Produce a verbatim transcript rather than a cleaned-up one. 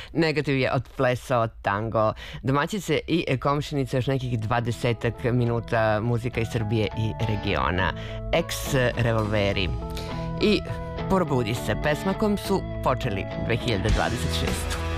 Negativ je odplesao tango. Domaćice i komšinice još nekih dvadesetak minuta muzika iz Srbije i regiona. Ex-revolveri. I Probudi se, pesma kojom su počeli dve hiljade dvadeset šeste.